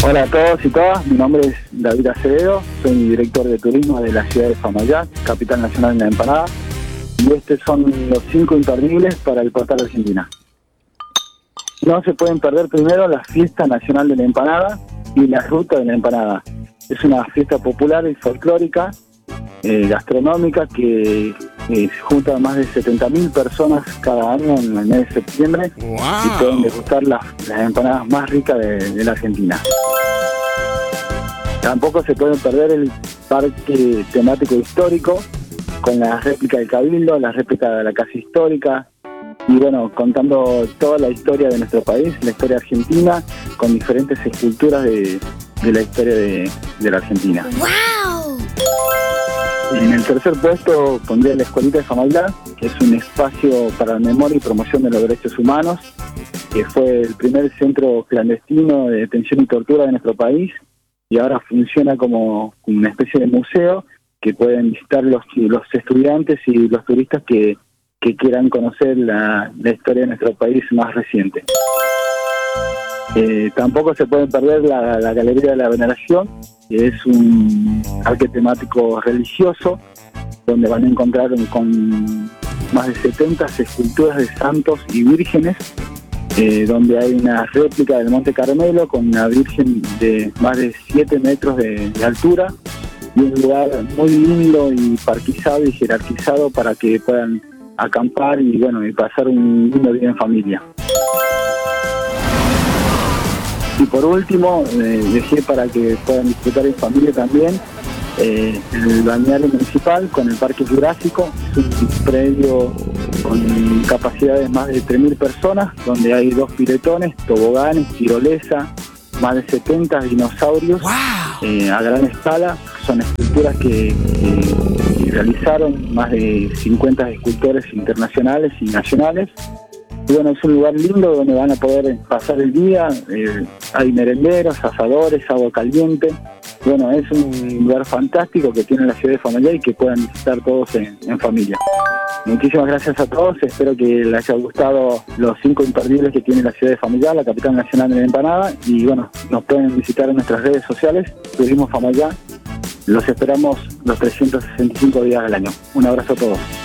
Hola a todos y todas, mi nombre es David Acevedo, soy director de turismo de la ciudad de Famayá, capital nacional de la empanada, y estos son los 5 imperdibles para el portal Argentina. No se pueden perder primero la fiesta nacional de la empanada y la ruta de la empanada. Es una fiesta popular y folclórica, gastronómica, que junta a más de 70.000 personas cada año en el mes de septiembre. ¡Wow! Y pueden degustar las empanadas más ricas de la Argentina. Tampoco se pueden perder el parque temático histórico, con la réplica del Cabildo, la réplica de la Casa Histórica, y bueno, contando toda la historia de nuestro país, la historia argentina, con diferentes esculturas de la historia de la Argentina. ¡Wow! En el tercer puesto pondría la Escuelita de Famayá, que es un espacio para la memoria y promoción de los derechos humanos, que fue el primer centro clandestino de detención y tortura de nuestro país, y ahora funciona como una especie de museo que pueden visitar los estudiantes y los turistas que quieran conocer la historia de nuestro país más reciente. Tampoco se pueden perder la Galería de la Veneración, que es un parque temático religioso, donde van a encontrar con más de 70 esculturas de santos y vírgenes, donde hay una réplica del Monte Carmelo con una virgen de más de 7 metros de altura, y un lugar muy lindo y parquizado y jerarquizado para que puedan acampar y pasar un lindo día en familia. Y por último, dejé para que puedan disfrutar en familia también el balneario municipal con el Parque Jurásico. Es un predio con capacidades más de 3.000 personas, donde hay 2 piletones, toboganes, tirolesa, más de 70 dinosaurios. ¡Wow! A gran escala. Son esculturas que realizaron más de 50 escultores internacionales y nacionales. Y bueno, es un lugar lindo donde van a poder pasar el día. Hay merenderos, asadores, agua caliente. Bueno, es un lugar fantástico que tiene la ciudad de Famayá y que puedan visitar todos en familia. Muchísimas gracias a todos, espero que les haya gustado los 5 imperdibles que tiene la ciudad de Famayá, la capital nacional de la empanada, y bueno, nos pueden visitar en nuestras redes sociales, Turismo Famayá. Los esperamos los 365 días del año. Un abrazo a todos.